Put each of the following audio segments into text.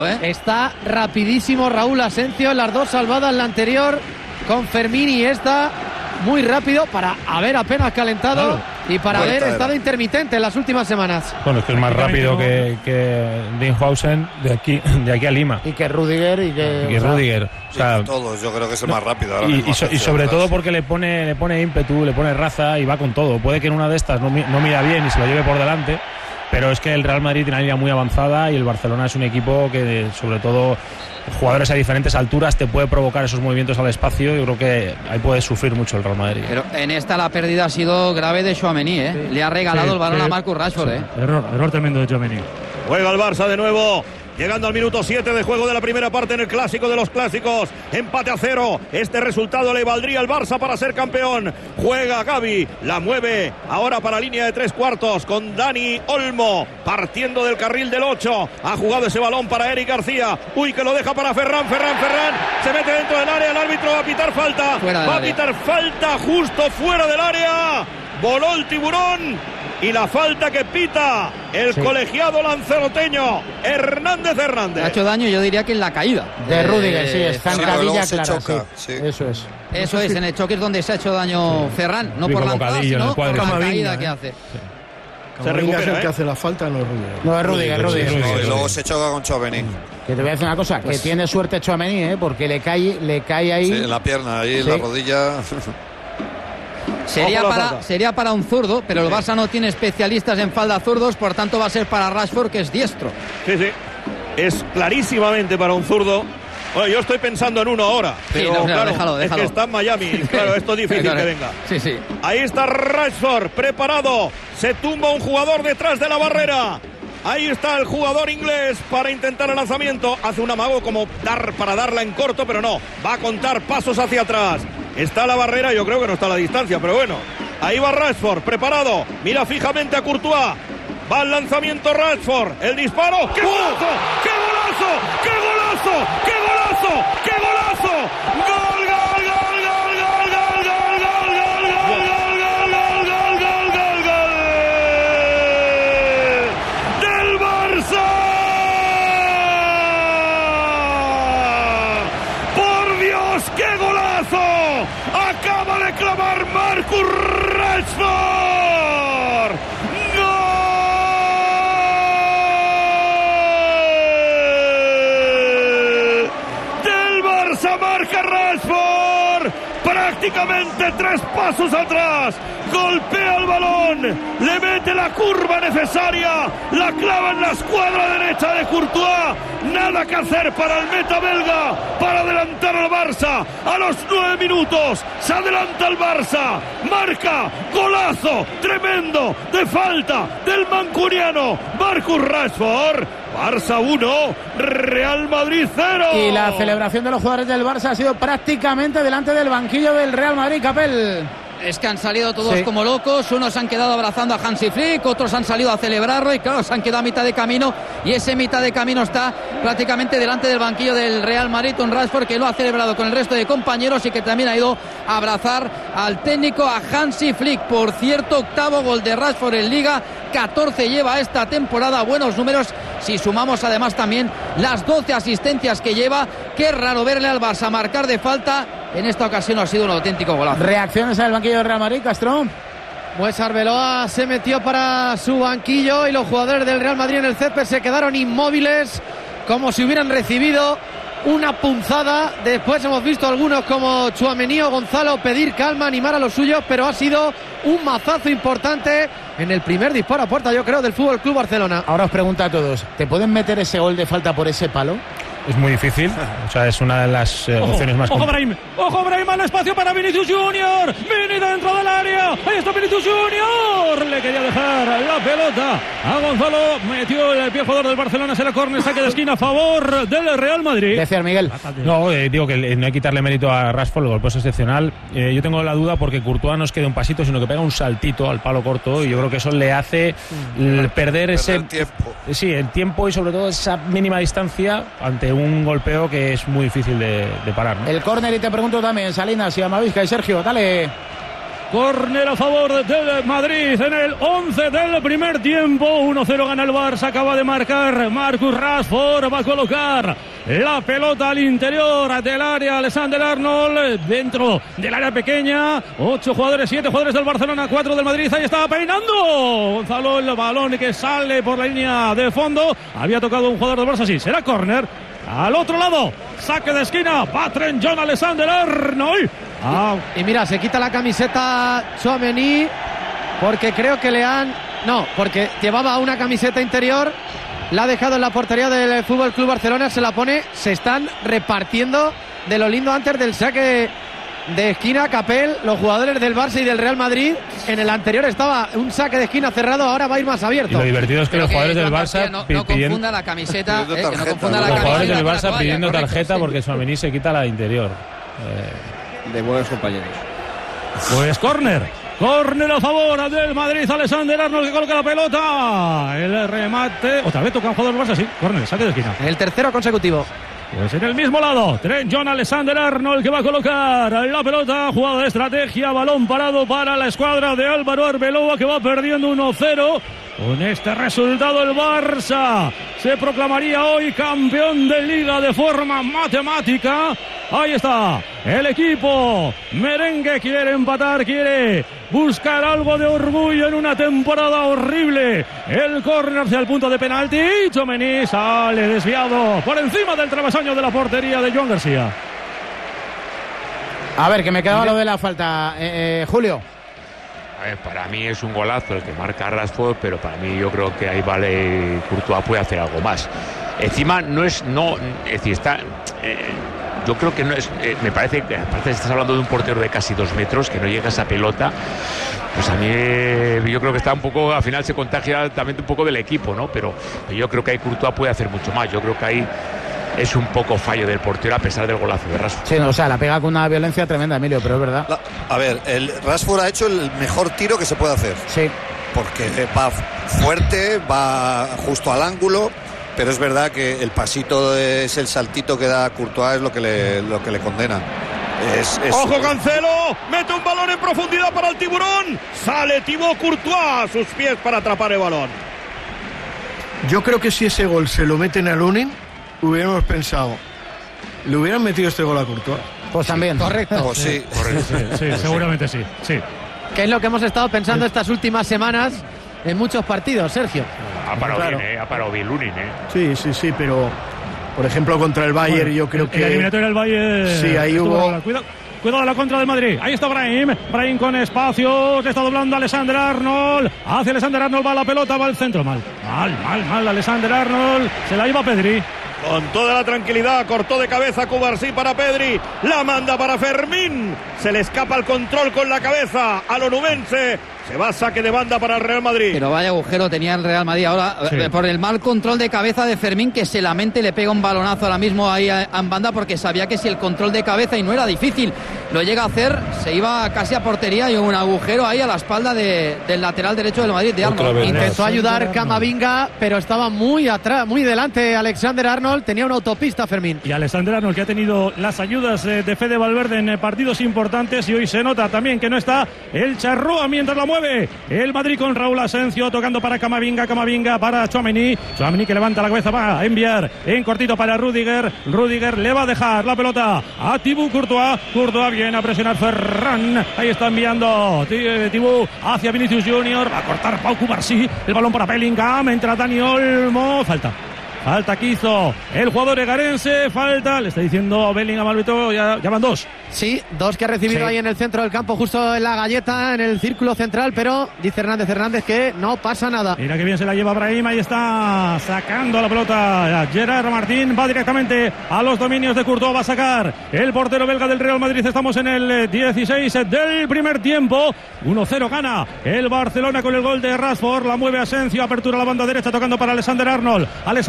Está rapidísimo Raúl Asencio, las dos salvadas, la anterior con Fermín y esta muy rápido para haber apenas calentado y para haber estado intermitente en las últimas semanas. Bueno, es que es más rápido que Dinhausen de aquí a Lima. Y que Rudiger y Rudiger. O sea, todos, yo creo que es el más rápido ahora y sobre todo porque le pone ímpetu, le pone raza y va con todo. Puede que en una de estas no mida bien y se lo lleve por delante, pero es que el Real Madrid tiene una línea muy avanzada y el Barcelona es un equipo que, sobre todo, jugadores a diferentes alturas te puede provocar esos movimientos al espacio. Yo creo que ahí puede sufrir mucho el Real Madrid. Pero en esta la pérdida ha sido grave de Tchouaméni, ¿eh? Sí. Le ha regalado el balón a Marcus Rashford, ¿eh? Error tremendo de Tchouaméni. Juega el Barça de nuevo. Llegando al minuto 7 de juego de la primera parte en el clásico de los clásicos. Empate a 0. Este resultado le valdría al Barça para ser campeón. Juega Gavi, la mueve ahora para línea de 3/4 con Dani Olmo partiendo del carril del 8. Ha jugado ese balón para Eric García. Uy, que lo deja para Ferran. Se mete dentro del área. El árbitro va a pitar falta. Va a pitar falta justo fuera del área. Voló el tiburón. Y la falta que pita el colegiado lanzaroteño Hernández. Ha hecho daño, yo diría que en la caída de Rudiger, zancadilla clara, sí. Eso es, en el choque es donde se ha hecho daño Ferran, no por la entrada, sino por la caída que hace. Se recupera, el que hace la falta no es Rudiger. No es Rudiger. Y luego se choca con Tchouaméni. Que te voy a decir una cosa, que tiene suerte Tchouaméni, porque le cae ahí. Sí, en la pierna, ahí en la rodilla. Sería para un zurdo, pero el Barça no tiene especialistas en falda zurdos, por tanto va a ser para Rashford, que es diestro. Sí. Es clarísimamente para un zurdo. Bueno, yo estoy pensando en uno ahora, pero déjalo. Es que está en Miami. Claro, esto es difícil que venga. Sí. Ahí está Rashford, preparado. Se tumba un jugador detrás de la barrera. Ahí está el jugador inglés para intentar el lanzamiento. Hace un amago como para darla en corto, pero no. Va a contar pasos hacia atrás. Está la barrera, yo creo que no está a la distancia, pero bueno. Ahí va Rashford, preparado. Mira fijamente a Courtois. Va el lanzamiento Rashford. El disparo. ¡Qué golazo! ¡Qué golazo! ¡Qué golazo! ¡Qué golazo! ¡Qué golazo! ¡Gol! ¡Del Barça! ¡Por Dios, qué golazo! Acaba de clavar Marcus Rashford. ¡Gol! Del Barça marca Rashford. Prácticamente 3 pasos atrás. Golpea el balón. Le mete la curva necesaria. La clava en la escuadra derecha de Courtois. Nada que hacer para el meta belga para adelantar al Barça. A los 9 minutos se adelanta el Barça. Marca, golazo tremendo de falta del mancuniano Marcus Rashford. Barça 1, Real Madrid 0. Y la celebración de los jugadores del Barça ha sido prácticamente delante del banquillo del Real Madrid, Capel. Es que han salido todos como locos, unos han quedado abrazando a Hansi Flick, otros han salido a celebrarlo y claro, se han quedado a mitad de camino y ese mitad de camino está prácticamente delante del banquillo del Real Madrid, un Rashford que lo ha celebrado con el resto de compañeros y que también ha ido a abrazar al técnico, a Hansi Flick. Por cierto, 8º gol de Rashford en Liga, 14 lleva esta temporada, buenos números si sumamos además también las 12 asistencias que lleva. Qué raro verle al Barça marcar de falta. En esta ocasión ha sido un auténtico golazo. ¿Reacciones al banquillo del Real Madrid, Castro? Pues Arbeloa se metió para su banquillo y los jugadores del Real Madrid en el césped se quedaron inmóviles, como si hubieran recibido una punzada. Después hemos visto algunos como Tchouaméni o Gonzalo pedir calma, animar a los suyos, pero ha sido un mazazo importante en el primer disparo a puerta, yo creo, del Fútbol Club Barcelona. Ahora os pregunto a todos, ¿te pueden meter ese gol de falta por ese palo? Es muy difícil, o sea, es una de las opciones más complicadas. ¡Ojo, Brahim! ¡Al espacio para Vinicius Junior! ¡Vini dentro del área! ¡Ahí está Vinicius Junior! Le quería dejar la pelota a Gonzalo. Metió el pie jugador del Barcelona, se la córner, saque de esquina a favor del Real Madrid. Decía Miguel. No, digo que no hay que quitarle mérito a Rashford, el golpe es excepcional. Yo tengo la duda porque Courtois no es que dé un pasito, sino que pega un saltito al palo corto y yo creo que eso le hace perder ese tiempo. Sí, el tiempo y sobre todo esa mínima distancia ante un golpeo que es muy difícil de parar, ¿no? El córner, y te pregunto también, Salinas y Amavisca y Sergio, dale. Córner a favor del Madrid en el 11 del primer tiempo. 1-0 gana el Barça. Acaba de marcar Marcus Rashford. Va a colocar la pelota al interior del área. Alexander-Arnold dentro del área pequeña. 8 jugadores, 7 jugadores del Barcelona, 4 del Madrid. Ahí está peinando Gonzalo el balón que sale por la línea de fondo. Había tocado un jugador del Barça. Sí, será córner. Al otro lado, saque de esquina. Va Trent John Alexander-Arnold. Y mira, se quita la camiseta Tchouaméni porque creo que porque llevaba una camiseta interior, la ha dejado en la portería del Fútbol Club Barcelona, se la pone, se están repartiendo de lo lindo antes del saque de esquina. Capel, los jugadores del Barça y del Real Madrid, en el anterior estaba un saque de esquina cerrado, ahora va a ir más abierto. Y lo divertido es que los jugadores del Barça no confunda la camiseta, los jugadores del Barça pidiendo tarjeta porque Tchouaméni se quita la de interior. De buenos compañeros. Pues córner a favor del Madrid. Alexander-Arnold que coloca la pelota, el remate, otra vez toca un jugador del Barça, sí, córner, saque de esquina, el tercero consecutivo. Pues en el mismo lado, Trent John Alexander-Arnold que va a colocar la pelota, jugada de estrategia, balón parado para la escuadra de Álvaro Arbeloa que va perdiendo 1-0. Con este resultado el Barça se proclamaría hoy campeón de Liga de forma matemática. Ahí está, el equipo merengue quiere empatar, quiere buscar algo de orgullo en una temporada horrible. El córner hacia el punto de penalti. Tchouaméni sale desviado por encima del travesaño de la portería de Joan García. A ver, que me quedaba lo de la falta, Julio. A ver, para mí es un golazo el que marca Rashford, pero para mí yo creo que ahí vale, Courtois puede hacer algo más. Encima es decir, está... yo creo que no es, me parece que aparte estás hablando de un portero de casi 2 metros que no llega a esa pelota, pues a mí yo creo que está un poco, al final se contagia también un poco del equipo, ¿no? Pero yo creo que ahí Courtois puede hacer mucho más. Yo creo que ahí es un poco fallo del portero a pesar del golazo de Rashford. Sí, no, o sea, la pega con una violencia tremenda, Emilio, pero es verdad. A ver, el Rashford ha hecho el mejor tiro que se puede hacer. Sí. Porque va fuerte, va justo al ángulo. Pero es verdad que el pasito es el saltito que da Courtois, es lo que le condena. ¡Ojo, Cancelo! Mete un balón en profundidad para el tiburón. Sale Thibaut Courtois a sus pies para atrapar el balón. Yo creo que si ese gol se lo meten a Lunin, hubiéramos pensado, ¿le hubieran metido este gol a Courtois? Pues también. Correcto. Pues sí. Sí, seguramente sí. Que es lo que hemos estado pensando estas últimas semanas en muchos partidos, Sergio. Ha parado bien Lunin, Sí, pero por ejemplo contra el Bayern yo creo que... El eliminatorio del Bayern... Sí, ahí hubo... Cuidado de la contra del Madrid. Ahí está Brahim con espacios. Está doblando Alexander-Arnold. Hacia Alexander-Arnold va la pelota, va al centro. Mal. Alexander-Arnold. Se la lleva Pedri. Con toda la tranquilidad, cortó de cabeza Cubarsí para Pedri, la manda para Fermín, se le escapa el control con la cabeza al onubense, se va a saque de banda para el Real Madrid. Pero vaya agujero tenía el Real Madrid ahora, sí, por el mal control de cabeza de Fermín, que se lamenta y le pega un balonazo ahora mismo ahí en banda, porque sabía que si el control de cabeza, y no era difícil, lo llega a hacer, se iba casi a portería, y un agujero ahí a la espalda del lateral derecho del Madrid, de Arnold. Intentó ayudar Camavinga, pero estaba muy atrás, muy delante Alexander-Arnold. Tenía una autopista Fermín. Y Alexander-Arnold, que ha tenido las ayudas de Fede Valverde en partidos importantes, y hoy se nota también que no está el Charrúa mientras la mueve el Madrid con Raúl Asencio tocando para Camavinga para Tchouaméni que levanta la cabeza, va a enviar en cortito para Rudiger le va a dejar la pelota a Thibaut Courtois viene a presionar Ferran, ahí está enviando Thibaut hacia Vinicius Junior, va a cortar Pau Cubarsí, el balón para Bellingham, entra Dani Olmo, falta que hizo el jugador egarense, le está diciendo Bellingham al árbitro, ya van 2. Sí, 2 que ha recibido ahí en el centro del campo, justo en la galleta, en el círculo central, pero dice Hernández que no pasa nada. Mira que bien se la lleva Brahim, ahí está sacando la pelota Gerard Martín, va directamente a los dominios de Courtois, va a sacar el portero belga del Real Madrid. Estamos en el 16 del primer tiempo, 1-0 gana el Barcelona con el gol de Rashford, la mueve Asencio, apertura a la banda derecha tocando para Alexander-Arnold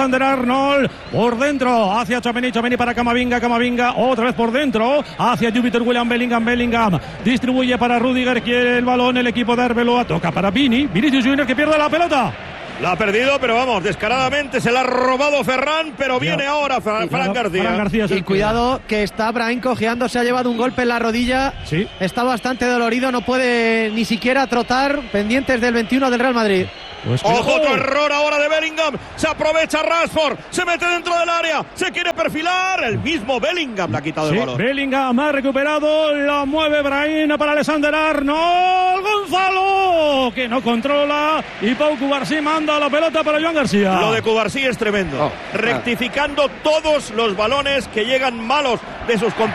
por dentro hacia Tchouaméni para Camavinga, otra vez por dentro hacia Júpiter William Bellingham distribuye para Rudiger, quiere el balón el equipo de Arbeloa, toca para Vinicius Junior que pierde la pelota. La ha perdido, pero vamos, descaradamente se la ha robado Ferran, pero viene ahora Fran García. Y cuidado que está Brahim cojeando, se ha llevado un golpe en la rodilla. Sí. Está bastante dolorido, no puede ni siquiera trotar, pendientes del 21 del Real Madrid. Pues Ojo, otro error ahora de Bellingham. Se aprovecha Rashford, se mete dentro del área, se quiere perfilar. El mismo Bellingham le ha quitado el balón. Bellingham ha recuperado, la mueve Brahim para Alexander Arnold. Gonzalo, que no controla. Y Pau Cubarsí manda la pelota para Joan García. Lo de Cubarsí es tremendo. Rectificando todos los balones que llegan malos de sus compañeros.